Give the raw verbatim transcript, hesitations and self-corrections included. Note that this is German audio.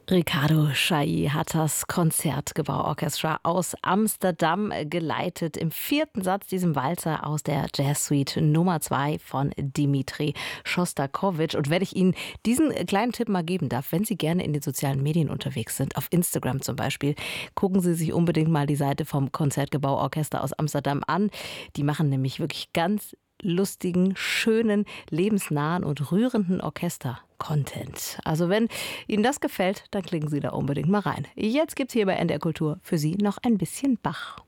Riccardo Chailly hat das Concertgebouw Orchestra aus Amsterdam geleitet. Im vierten Satz diesem Walzer aus der Jazzsuite Nummer zwei von Dimitri Schostakowitsch. Und wenn ich Ihnen diesen kleinen Tipp mal geben darf, wenn Sie gerne in den sozialen Medien unterwegs sind, auf Instagram zum Beispiel, gucken Sie sich unbedingt mal die Seite vom Concertgebouw Orchestra aus Amsterdam an. Die machen nämlich wirklich ganz lustigen, schönen, lebensnahen und rührenden Orchester-Content. Also wenn Ihnen das gefällt, dann klicken Sie da unbedingt mal rein. Jetzt gibt's hier bei N D R Kultur für Sie noch ein bisschen Bach.